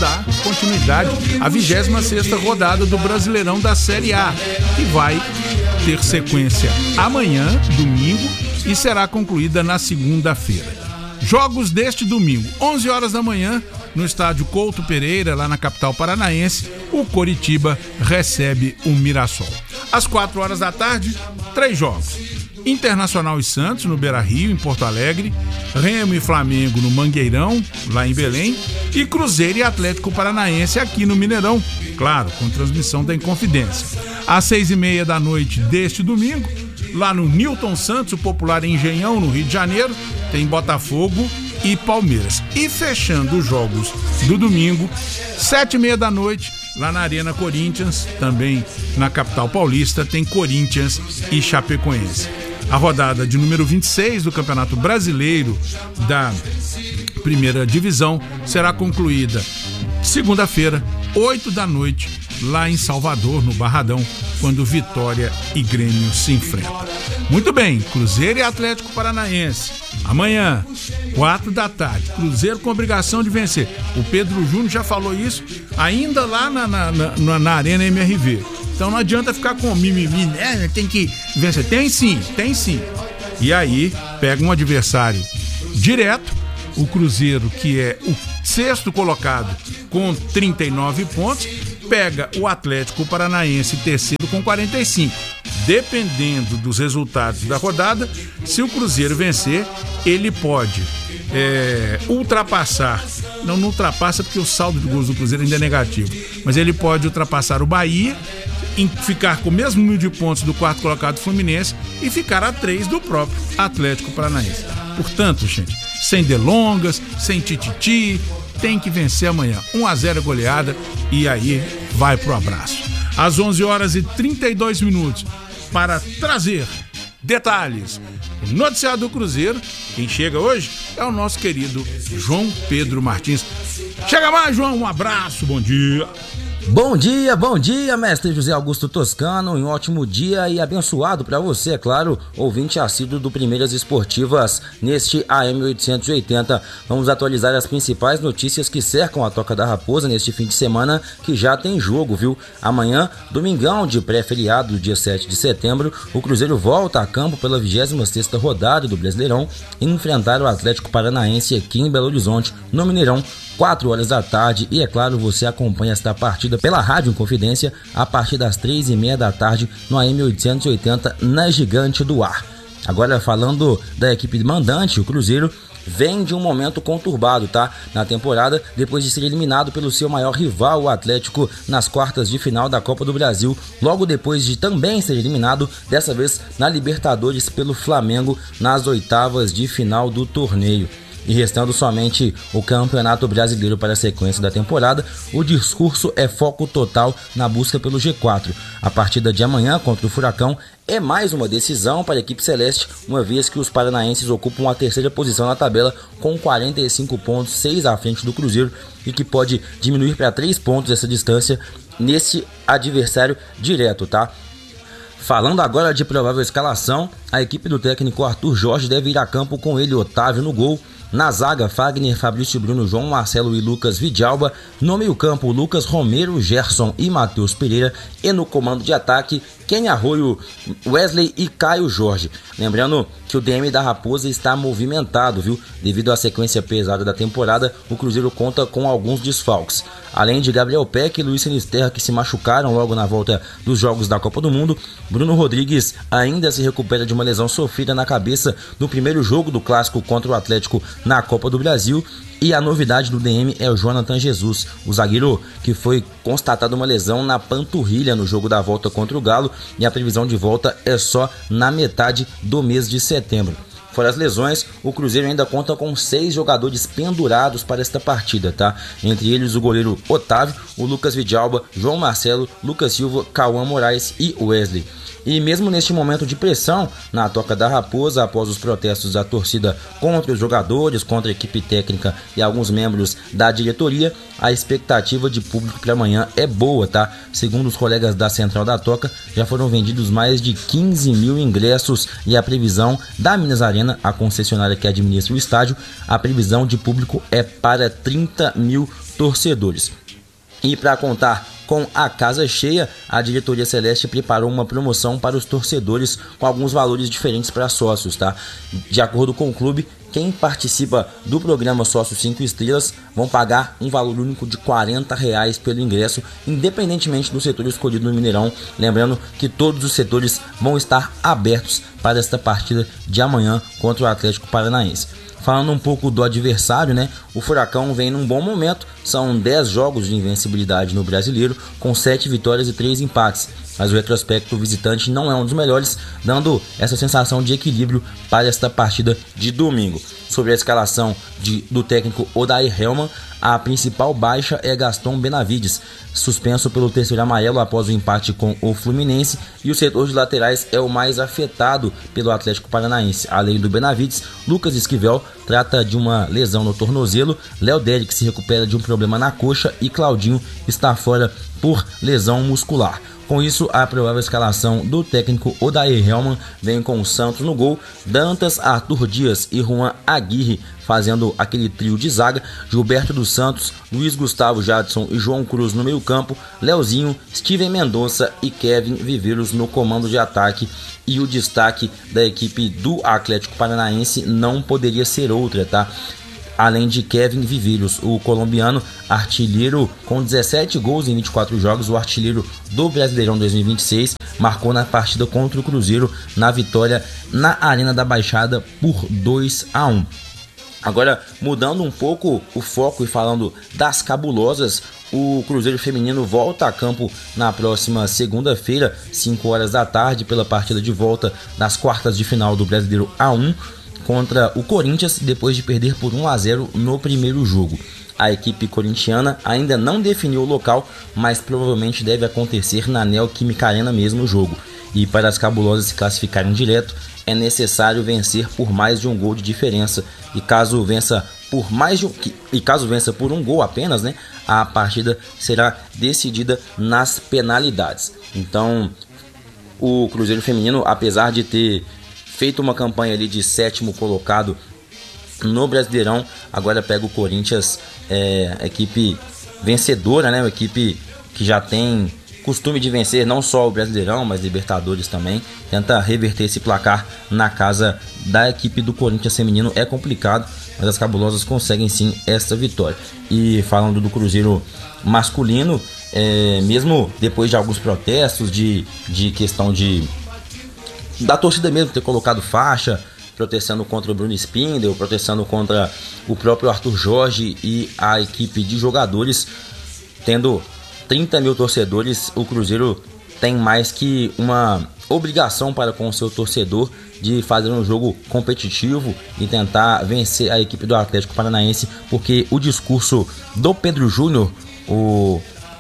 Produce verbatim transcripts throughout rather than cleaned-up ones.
dar continuidade à vigésima sexta rodada do Brasileirão da Série A, que vai ter sequência amanhã, domingo, e será concluída na segunda-feira. Jogos deste domingo, onze horas da manhã, no estádio Couto Pereira, lá na capital paranaense, o Coritiba recebe o Mirassol. Às quatro horas da tarde, três jogos. Internacional e Santos, no Beira-Rio, em Porto Alegre, Remo e Flamengo no Mangueirão, lá em Belém, e Cruzeiro e Atlético Paranaense aqui no Mineirão, claro, com transmissão da Inconfidência. Às seis e meia da noite deste domingo, lá no Newton Santos, o popular Engenhão, no Rio de Janeiro, tem Botafogo e Palmeiras. E fechando os jogos do domingo, sete e meia da noite, lá na Arena Corinthians, também na capital paulista, tem Corinthians e Chapecoense. A rodada de número vinte e seis do Campeonato Brasileiro da Primeira Divisão será concluída segunda-feira, oito da noite, lá em Salvador, no Barradão, quando Vitória e Grêmio se enfrentam. Muito bem, Cruzeiro e Atlético Paranaense. Amanhã, quatro da tarde, Cruzeiro com obrigação de vencer. O Pedro Júnior já falou isso ainda lá na, na, na, na Arena M R V. Então não adianta ficar com mimimi, né? Tem que vencer. Tem sim, tem sim. E aí, pega um adversário direto, o Cruzeiro, que é o sexto colocado com trinta e nove pontos, pega o Atlético Paranaense terceiro com quarenta e cinco. Dependendo dos resultados da rodada, se o Cruzeiro vencer, ele pode é, ultrapassar, não, não ultrapassa porque o saldo de gols do Cruzeiro ainda é negativo, mas ele pode ultrapassar o Bahia, em ficar com o mesmo número de pontos do quarto colocado Fluminense e ficar a três do próprio Atlético Paranaense. Portanto, gente, sem delongas, sem tititi, tem que vencer amanhã. um a zero goleada e aí vai pro abraço. Às onze horas e trinta e dois minutos, para trazer detalhes do noticiário do Cruzeiro, quem chega hoje é o nosso querido João Pedro Martins. Chega mais, João, um abraço, bom dia. Bom dia, bom dia, mestre José Augusto Toscano, um ótimo dia e abençoado para você, é claro, ouvinte assíduo do Primeiras Esportivas neste A M oitocentos e oitenta. Vamos atualizar as principais notícias que cercam a Toca da Raposa neste fim de semana, que já tem jogo, viu? Amanhã, domingão de pré-feriado, dia sete de setembro, o Cruzeiro volta a campo pela vigésima sexta rodada do Brasileirão e enfrentar o Atlético Paranaense aqui em Belo Horizonte, no Mineirão, quatro horas da tarde, e é claro, você acompanha esta partida pela Rádio Inconfidência a partir das três e meia da tarde no A M oitocentos e oitenta na Gigante do Ar. Agora, falando da equipe mandante, o Cruzeiro vem de um momento conturbado, tá? Na temporada, depois de ser eliminado pelo seu maior rival, o Atlético, nas quartas de final da Copa do Brasil, logo depois de também ser eliminado, dessa vez na Libertadores pelo Flamengo, nas oitavas de final do torneio. E restando somente o Campeonato Brasileiro para a sequência da temporada, o discurso é foco total na busca pelo G quatro. A partida de amanhã contra o Furacão é mais uma decisão para a equipe celeste, uma vez que os paranaenses ocupam a terceira posição na tabela com quarenta e cinco pontos, seis à frente do Cruzeiro, e que pode diminuir para três pontos essa distância nesse adversário direto, tá? Falando agora de provável escalação, a equipe do técnico Arthur Jorge deve ir a campo com ele, Otávio, no gol. Na zaga, Fagner, Fabrício Bruno, João Marcelo e Lucas Vidalba. No meio-campo, Lucas Romero, Gerson e Matheus Pereira. E no comando de ataque, Kenny Arroio, Wesley e Caio Jorge. Lembrando que o D M da Raposa está movimentado, viu? Devido à sequência pesada da temporada, o Cruzeiro conta com alguns desfalques. Além de Gabriel Peck e Luiz Sinisterra, que se machucaram logo na volta dos Jogos da Copa do Mundo, Bruno Rodrigues ainda se recupera de uma lesão sofrida na cabeça no primeiro jogo do Clássico contra o Atlético na Copa do Brasil. E a novidade do D M é o Jonathan Jesus, o zagueiro que foi constatado uma lesão na panturrilha no jogo da volta contra o Galo, e a previsão de volta é só na metade do mês de setembro. Fora as lesões, o Cruzeiro ainda conta com seis jogadores pendurados para esta partida, tá? Entre eles o goleiro Otávio, o Lucas Vidalba, João Marcelo, Lucas Silva, Cauã Moraes e Wesley. E mesmo neste momento de pressão na Toca da Raposa, após os protestos da torcida contra os jogadores, contra a equipe técnica e alguns membros da diretoria, a expectativa de público para amanhã é boa, tá? Segundo os colegas da Central da Toca, já foram vendidos mais de quinze mil ingressos, e a previsão da Minas Arena, a concessionária que administra o estádio, a previsão de público é para trinta mil torcedores. E para contar com a casa cheia, a diretoria celeste preparou uma promoção para os torcedores com alguns valores diferentes para sócios, tá? De acordo com o clube, quem participa do programa Sócio cinco Estrelas vão pagar um valor único de quarenta reais pelo ingresso, independentemente do setor escolhido no Mineirão. Lembrando que todos os setores vão estar abertos para esta partida de amanhã contra o Atlético Paranaense. Falando um pouco do adversário, né? O Furacão vem num bom momento. São dez jogos de invencibilidade no Brasileiro, com sete vitórias e três empates. Mas o retrospecto visitante não é um dos melhores, dando essa sensação de equilíbrio para esta partida de domingo. Sobre a escalação de, do técnico Odair Hellmann, a principal baixa é Gaston Benavides, suspenso pelo terceiro amarelo após o empate com o Fluminense, e o setor de laterais é o mais afetado pelo Atlético Paranaense. Além do Benavides, Lucas Esquivel trata de uma lesão no tornozelo, Léo Derek se recupera de um problema na coxa e Claudinho está fora por lesão muscular. Com isso, a provável escalação do técnico Odair Hellmann vem com o Santos no gol, Dantas, Arthur Dias e Juan Aguirre fazendo aquele trio de zaga, Gilberto dos Santos, Luiz Gustavo Jadson e João Cruz no meio campo, Leozinho, Steven Mendonça e Kevin Viveiros no comando de ataque. E o destaque da equipe do Atlético Paranaense não poderia ser outra, tá? Além de Kevin Viveiros, o colombiano, artilheiro com dezessete gols em vinte e quatro jogos, o artilheiro do Brasileirão dois mil e vinte e seis, marcou na partida contra o Cruzeiro na vitória na Arena da Baixada por dois a um. Agora, mudando um pouco o foco e falando das cabulosas, o Cruzeiro Feminino volta a campo na próxima segunda-feira, cinco horas da tarde, pela partida de volta das quartas de final do Brasileiro A um, contra o Corinthians, depois de perder por um a zero no primeiro jogo. A equipe corintiana ainda não definiu o local, mas provavelmente deve acontecer na Neoquímica Arena mesmo o jogo. E para as cabulosas se classificarem direto, é necessário vencer por mais de um gol de diferença. E caso vença por mais de um, e caso vença por um gol apenas, né, a partida será decidida nas penalidades. Então, o Cruzeiro Feminino, apesar de ter feito uma campanha ali de sétimo colocado no Brasileirão, agora pega o Corinthians, é, equipe vencedora, né? Uma equipe que já tem costume de vencer não só o Brasileirão, mas Libertadores também. Tenta reverter esse placar na casa da equipe do Corinthians feminino. É complicado, mas as cabulosas conseguem sim essa vitória. E falando do Cruzeiro masculino, é, mesmo depois de alguns protestos de, de questão de da torcida mesmo ter colocado faixa, protestando contra o Bruno Spindel, protestando contra o próprio Arthur Jorge e a equipe de jogadores, tendo trinta mil torcedores, o Cruzeiro tem mais que uma obrigação para com o seu torcedor de fazer um jogo competitivo e tentar vencer a equipe do Atlético Paranaense, porque o discurso do Pedro Júnior, o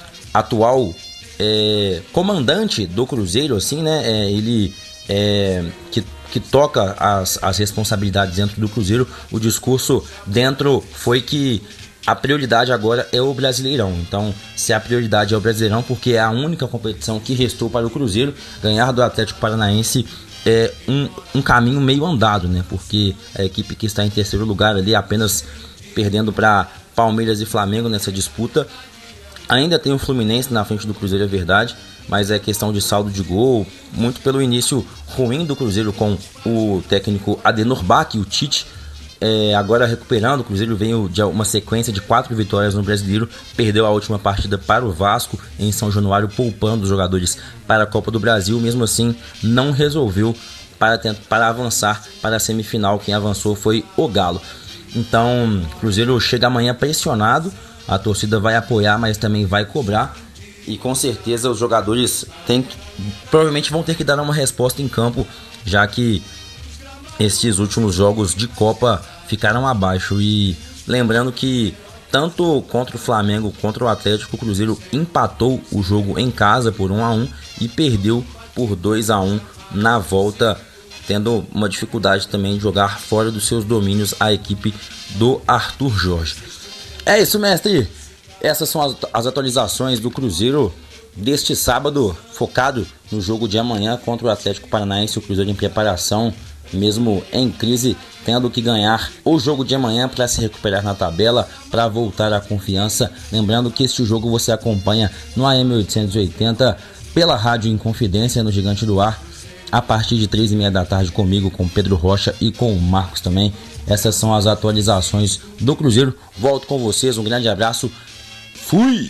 atual é, comandante do Cruzeiro, assim, né, é, ele É, que, que toca as, as responsabilidades dentro do Cruzeiro, o discurso dentro foi que a prioridade agora é o Brasileirão. Então, se a prioridade é o Brasileirão, porque é a única competição que restou para o Cruzeiro, ganhar do Atlético Paranaense é um, um caminho meio andado, né? Porque a equipe que está em terceiro lugar ali, apenas perdendo para Palmeiras e Flamengo nessa disputa. Ainda tem o Fluminense na frente do Cruzeiro, é verdade, mas é questão de saldo de gol, muito pelo início ruim do Cruzeiro com o técnico Adenor Bach e o Tite. É, agora recuperando, o Cruzeiro veio de uma sequência de quatro vitórias no Brasileiro, perdeu a última partida para o Vasco em São Januário, poupando os jogadores para a Copa do Brasil. Mesmo assim, não resolveu para, tentar, para avançar para a semifinal. Quem avançou foi o Galo. Então, o Cruzeiro chega amanhã pressionado, a torcida vai apoiar, mas também vai cobrar. E com certeza os jogadores tem, provavelmente vão ter que dar uma resposta em campo, já que esses últimos jogos de Copa ficaram abaixo. E lembrando que tanto contra o Flamengo contra o Atlético, o Cruzeiro empatou o jogo em casa por um a um e perdeu por dois a um na volta, tendo uma dificuldade também de jogar fora dos seus domínios a equipe do Arthur Jorge. É isso, mestre. Essas são as, as atualizações do Cruzeiro deste sábado, focado no jogo de amanhã contra o Atlético Paranaense. O Cruzeiro em preparação mesmo em crise, tendo que ganhar o jogo de amanhã para se recuperar na tabela, para voltar à confiança. Lembrando que este jogo você acompanha no A M oitocentos e oitenta pela Rádio Inconfidência, no Gigante do Ar, a partir de três e meia da tarde comigo, com Pedro Rocha e com o Marcos também. Essas são as atualizações do Cruzeiro. Volto com vocês, um grande abraço. Fui!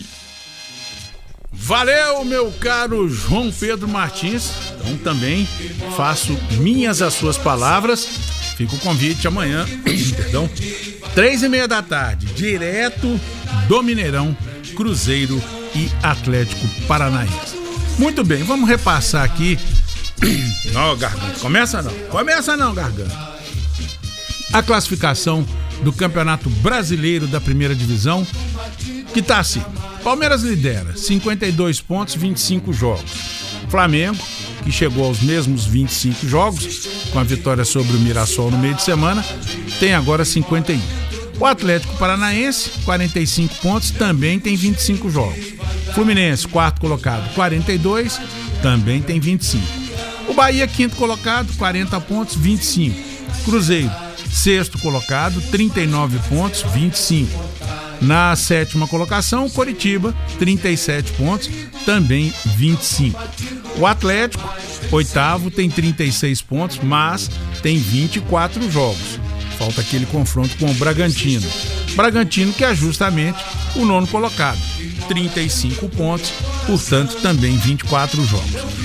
Valeu, meu caro João Pedro Martins. Então também faço minhas as suas palavras. Fica o convite amanhã, perdão, três e meia da tarde, direto do Mineirão, Cruzeiro e Atlético Paranaense. Muito bem, vamos repassar aqui. Não, Garganta, começa não, começa não, Garganta. A classificação do Campeonato Brasileiro da Primeira Divisão, que tá assim: Palmeiras lidera, cinquenta e dois pontos, vinte e cinco jogos. Flamengo, que chegou aos mesmos vinte e cinco jogos, com a vitória sobre o Mirassol no meio de semana, tem agora cinquenta e um. O Atlético Paranaense, quarenta e cinco pontos, também tem vinte e cinco jogos. Fluminense, quarto colocado, quarenta e dois, também tem vinte e cinco. O Bahia, quinto colocado, quarenta pontos, vinte e cinco. Cruzeiro, sexto colocado, trinta e nove pontos, vinte e cinco. Na sétima colocação, Coritiba, trinta e sete pontos, também vinte e cinco. O Atlético, oitavo, tem trinta e seis pontos, mas tem vinte e quatro jogos. Falta aquele confronto com o Bragantino. Bragantino, que é justamente o nono colocado, trinta e cinco pontos, portanto também vinte e quatro jogos.